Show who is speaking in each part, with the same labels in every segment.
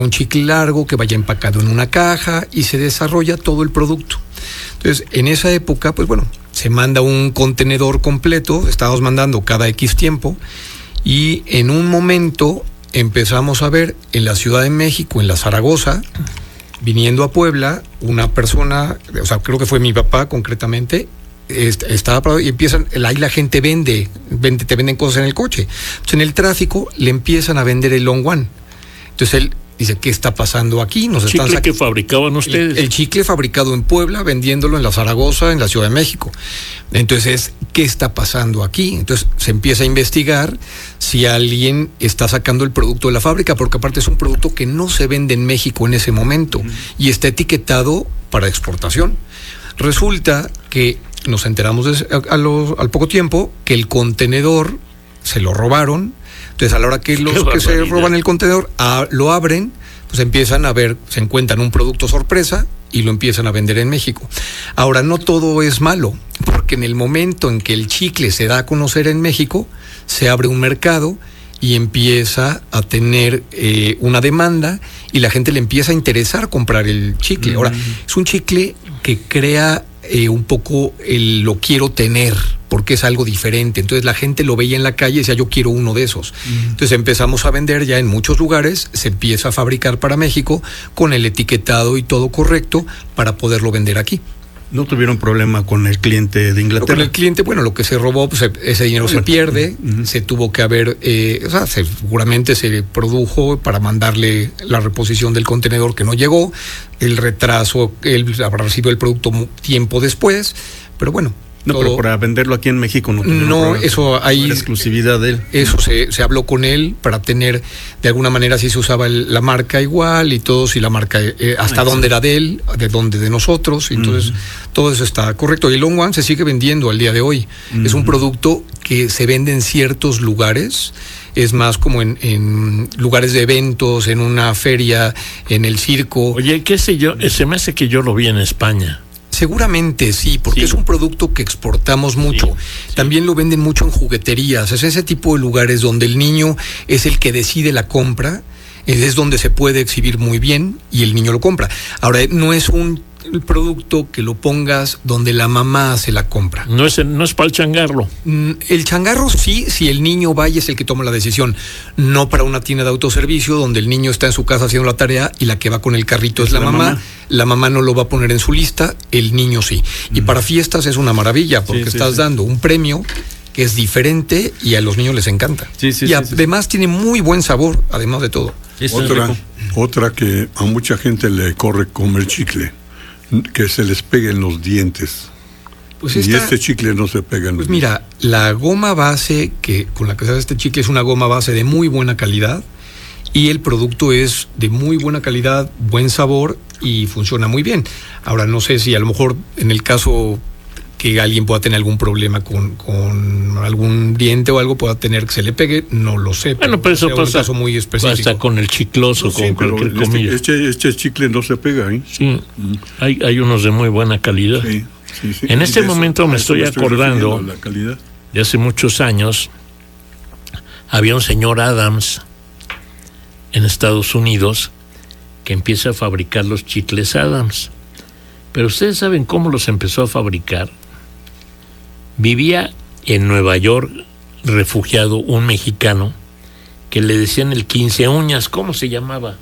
Speaker 1: un chicle largo que vaya empacado en una caja y se desarrolla todo el producto. Entonces, en esa época, pues bueno, se manda un contenedor completo, estábamos mandando cada X tiempo, y en un momento empezamos a ver en la Ciudad de México, en la Zaragoza, viniendo a Puebla, una persona, o sea, creo que fue mi papá concretamente, estaba parado y empiezan, ahí la gente vende, te venden cosas en el coche. Entonces, en el tráfico le empiezan a vender el Long One. Entonces él dice, ¿qué está pasando aquí?
Speaker 2: ¿Chicle que fabricaban ustedes?
Speaker 1: El chicle fabricado en Puebla, vendiéndolo en la Zaragoza, en la Ciudad de México. Entonces, ¿qué está pasando aquí? Entonces se empieza a investigar si alguien está sacando el producto de la fábrica, porque aparte es un producto que no se vende en México en ese momento y está etiquetado para exportación. Resulta que nos enteramos al poco tiempo que el contenedor se lo robaron. Entonces, a la hora que los que se roban el contenedor lo abren, pues empiezan a ver, se encuentran un producto sorpresa y lo empiezan a vender en México. Ahora, no todo es malo, porque en el momento en que el chicle se da a conocer en México, se abre un mercado y empieza a tener una demanda y la gente le empieza a interesar comprar el chicle. Ahora, es un chicle que crea un poco el lo quiero tener, porque es algo diferente. Entonces la gente lo veía en la calle y decía, yo quiero uno de esos. Entonces empezamos a vender ya en muchos lugares, se empieza a fabricar para México con el etiquetado y todo correcto para poderlo vender aquí.
Speaker 3: ¿No tuvieron problema con el cliente de Inglaterra?
Speaker 1: Con el cliente, bueno, lo que se robó, pues ese dinero se pierde, se tuvo que haber, seguramente se produjo para mandarle la reposición del contenedor que no llegó, el retraso, él habrá recibido el producto tiempo después, pero bueno.
Speaker 3: No, pero para venderlo aquí en México
Speaker 1: no, eso hay
Speaker 3: exclusividad de él.
Speaker 1: Eso se habló con él para tener, de alguna manera, si se usaba la marca igual y todo, si la marca hasta dónde era de él, de dónde de nosotros. Entonces, todo eso está correcto. Y el Long One se sigue vendiendo al día de hoy. Es un producto que se vende en ciertos lugares. Es más como en lugares de eventos, en una feria, en el circo.
Speaker 2: Oye, qué sé yo, se me hace que yo lo vi en España.
Speaker 1: Seguramente sí, porque es un producto que exportamos mucho. También lo venden mucho en jugueterías. Es ese tipo de lugares donde el niño es el que decide la compra, es donde se puede exhibir muy bien y el niño lo compra. Ahora, no es un producto que lo pongas donde la mamá hace la compra.
Speaker 2: No es para el changarro.
Speaker 1: El changarro sí, si el niño va y es el que toma la decisión. No para una tienda de autoservicio donde el niño está en su casa haciendo la tarea y la que va con el carrito es la mamá. La mamá no lo va a poner en su lista, el niño sí. Y para fiestas es una maravilla porque estás dando un premio que es diferente y a los niños les encanta. Y además tiene muy buen sabor, además de todo.
Speaker 4: Otra que a mucha gente le corre comer chicle, que se les peguen los dientes. Pues y este chicle no se pega en los dientes.
Speaker 1: Mira, la goma base con la que se hace este chicle es una goma base de muy buena calidad y el producto es de muy buena calidad, buen sabor y funciona muy bien. Ahora, no sé si a lo mejor en el caso que alguien pueda tener algún problema con algún diente o algo pueda tener que se le pegue, no lo sé.
Speaker 2: Bueno, pero eso pasa,
Speaker 1: un caso muy específico.
Speaker 2: Pasa con el chicloso, con cualquier comida.
Speaker 4: Este chicle no se pega, ¿eh?
Speaker 2: Sí, hay unos de muy buena calidad.
Speaker 4: Sí.
Speaker 2: En este momento me estoy acordando, de hace muchos años, había un señor Adams en Estados Unidos que empieza a fabricar los chicles Adams. Pero ustedes saben cómo los empezó a fabricar. Vivía en Nueva York, refugiado, un mexicano, que le decían el 15 uñas. ¿Cómo se llamaba?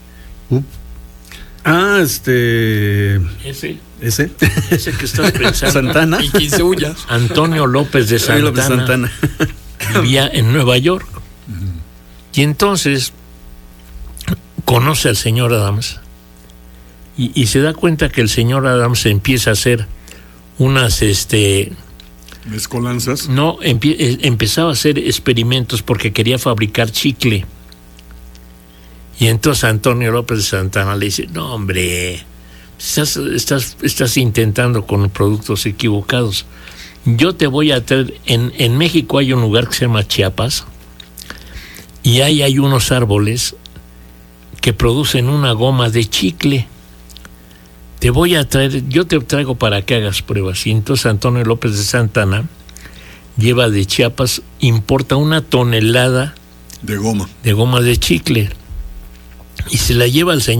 Speaker 3: Ese
Speaker 2: que estás pensando.
Speaker 3: Santana.
Speaker 1: Y 15 uñas.
Speaker 2: Antonio López de Santana. Vivía en Nueva York. Y entonces conoce al señor Adams y se da cuenta que el señor Adams empieza a hacer unas
Speaker 4: mezcolanzas.
Speaker 2: No, empezaba a hacer experimentos porque quería fabricar chicle. Y entonces Antonio López de Santana le dice, no hombre, estás intentando con productos equivocados. Yo te voy a traer, en México hay un lugar que se llama Chiapas y ahí hay unos árboles que producen una goma de chicle. Te voy a traer, yo te traigo para que hagas pruebas. Y entonces Antonio López de Santana lleva de Chiapas, importa 1 tonelada
Speaker 4: de goma
Speaker 2: de chicle. y se la lleva al señor